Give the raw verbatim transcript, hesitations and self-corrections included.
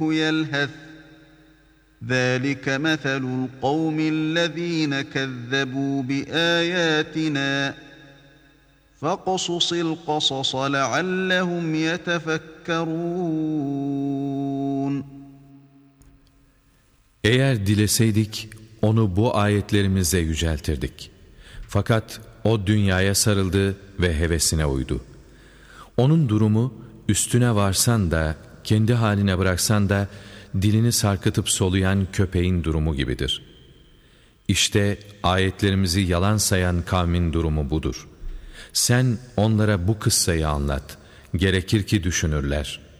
يلهث ذَٰلِكَ مَثَلُ الْقَوْمِ الَّذ۪ينَ كَذَّبُوا بِآيَاتِنَا فَاقْصُصِ الْقَصَصَ لَعَلَّهُمْ يَتَفَكَّرُونَ. Eğer dileseydik onu bu ayetlerimizle yüceltirdik. Fakat o dünyaya sarıldı ve hevesine uydu. Onun durumu üstüne varsan da kendi haline bıraksan da dilini sarkıtıp soluyan köpeğin durumu gibidir. İşte ayetlerimizi yalan sayan kavmin durumu budur. Sen onlara bu kıssayı anlat, gerekir ki düşünürler.